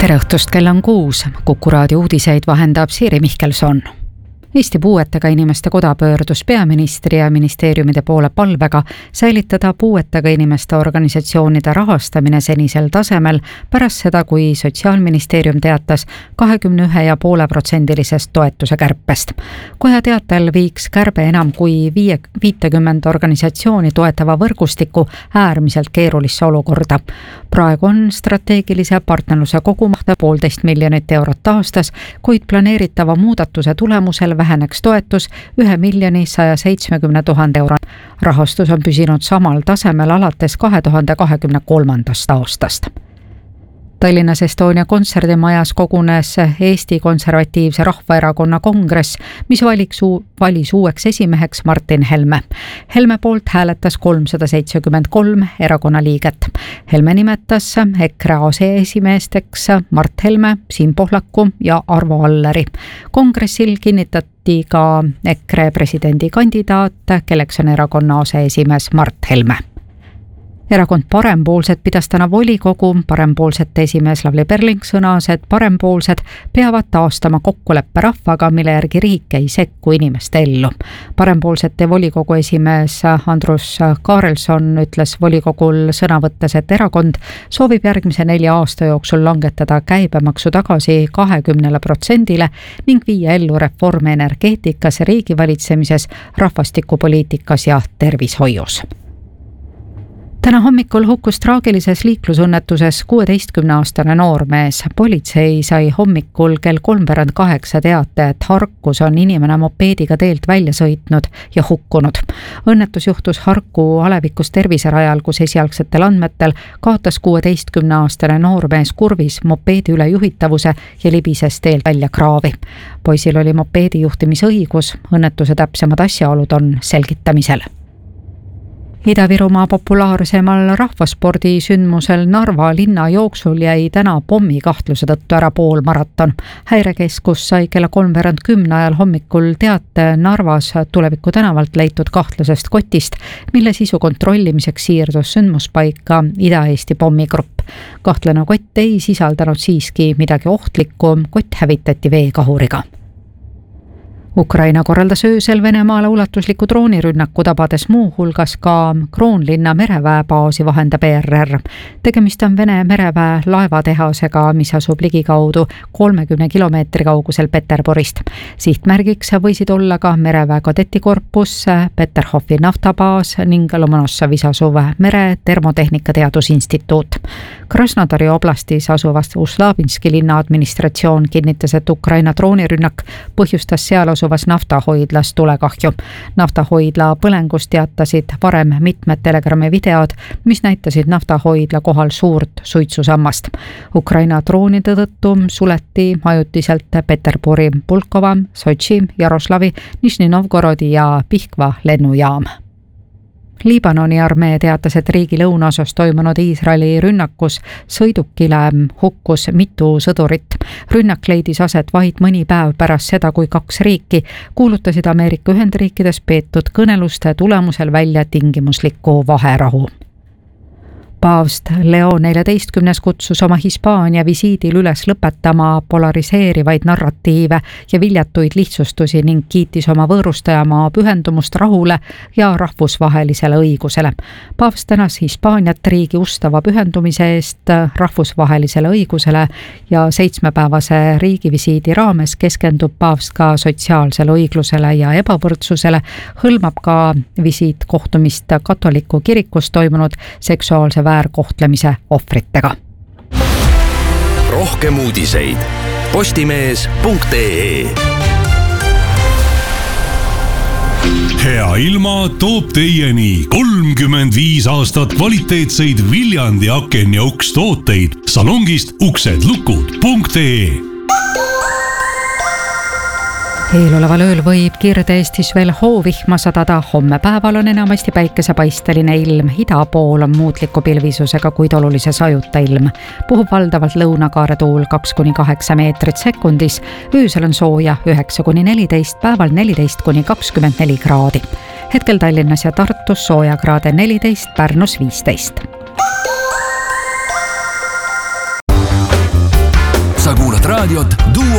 Tere õhtust, kell on 6. Kuku raadio uudiseid vahendab Siiri Mihkelson. Eesti Puuetega Inimeste Koda pöördus peaministri ja ministeeriumide poole palvega säilitada puuetega inimeste organisatsioonide rahastamine senisel tasemel pärast seda, kui Sotsiaalministeerium teatas 21,5% toetuse kärpest. Koja teatel viiks kärbe enam kui 50 organisatsiooni toetava võrgustiku äärmiselt keerulisse olukorda. Praegu on strateegilise partnerluse kogumaht 1,5 miljonit eurot aastas, kuid planeeritava muudatuse tulemusel väheneks toetus 1,170 000 euro. Rahastus on püsinud samal tasemel alates 2023. aastast. Tallinnas Estonia kontserdimajas kogunes Eesti Konservatiivse Rahvaerakonna kongress, mis valis uueks esimeheks Martin Helme. Helme poolt hääletas 373 erakonna liiget. Helme nimetas EKRE aseesimeesteks Mart Helme, Siim Pohlaku ja Arvo Alleri. Kongressil kinnitati ka EKRE presidendikandidaat, kelleks on erakonna aseesimees Mart Helme. Erakond Parempoolsed pidas täna volikogu. Parempoolsete esimees Lavly Perling sõnas, et parempoolsed peavad taastama kokkuleppe rahvaga, mille järgi riik ei sekku inimeste ellu. Parempoolsete volikogu esimees Andrus Kaarelson ütles volikogul sõna võttes, et erakond soovib järgmise 4 aasta jooksul langetada käibemaksu tagasi 20% ning viia ellu reforme energeetikas, riigivalitsemises, rahvastikupoliitikas ja tervishoius. Täna hommikul hukkus traagilises liiklusõnnetuses 16-aastane noormees. Politsei sai hommikul kell 7:45 teate, et Harkus on inimene mopeediga teelt välja sõitnud ja hukkunud. Õnnetus juhtus Harku alevikus terviserajal, kus esialgsetel andmetel kaotas 16-aastane noormees kurvis mopeedi üle juhitavuse ja libises teelt välja kraavi. Poisil oli mopeedi juhtimisõigus, õnnetuse täpsemad asjaolud on selgitamisel. Ida-Virumaa populaarsemal rahvaspordisündmusel Narva linnajooksul jäi täna pommikahtluse tõttu ära poolmaraton. Häirekeskus sai kella 9:30 ajal hommikul teate Narvas Tuleviku tänavalt leitud kahtlusest kotist, mille sisu kontrollimiseks siirdus sündmuspaika Ida-Eesti pommigrupp. Kahtlane kott ei sisaldanud siiski midagi ohtlikku, kott hävitati veekahuriga. Ukraina korraldas öösel Venemaale ulatusliku droonirünnaku, tabades muu hulgas ka Kroonlinna mereväebaasi, vahendab ERR. Tegemist on Vene mereväe laevatehasega, mis asub ligikaudu 30 kilomeetri kaugusel Peterburist. Sihtmärgiks võisid olla ka mereväe kadetikorpus, Peterhofi naftabaas ning Lomonossovis asuv mere termotehnika teadusinstituut. Krasnodari oblastis asuvast Uslavitski linna administratsioon kinnitas, et Ukraina droonirünnak põhjustas seal asuvas naftahoidlas tulekahju. Naftahoidla põlengust teatasid varem mitmed Telegrami videod, mis näitasid naftahoidla kohal suurt suitsusammast. Ukraina droonide tõttu suleti ajutiselt Peterburi, Pulkova, Sotši, Jaroslavi, Nižni Novgorodi ja Pihkva lennujaam. Liibanoni armee teatas, et riigi lõunaosas toimunud Iisraeli rünnakus sõidukile hukkus mitu sõdurit. Rünnak leidis aset vaid mõni päev pärast seda, kui 2 riiki kuulutasid Ameerika Ühendriikides peetud kõneluste tulemusel välja tingimusliku vaherahu. Paavst Leo XIV kutsus oma Hispaania visiidil üles lõpetama polariseerivaid narratiive ja viljatuid lihtsustusi ning kiitis oma võõrustajamaa pühendumust rahule ja rahvusvahelisele õigusele. Paavst tänas Hispaaniat riigi ustava pühendumise eest rahvusvahelisele õigusele ja 7-päevase riigivisiidi raames keskendub paavst ka sotsiaalsele õiglusele ja ebavõrdsusele, hõlmab ka visiit kohtumist katoliku kirikus toimunud seksuaalse väärkohtlemise ohvritega. Rohkem uudiseid postimees.ee. Hea ilma toob teieni 35 aastat kvaliteetseid Viljandi aken- ja ukstooteid salongist uksedlukud.ee. Eeloleval ööl võib Kirde-Eestis veel hoovihma sadada. Homme päeval on enamasti päikesepaisteline ilm. Ida pool on muutliku pilvisusega, kuid olulise sajuta ilm. Puhub valdavalt lõunakaaretuul 2-8 meetrit sekundis. Öösel on sooja 9-14, päeval 14-24 kraadi. Hetkel Tallinnas ja Tartus sooja kraade 14, Pärnus 15. kuulad raadiot Duo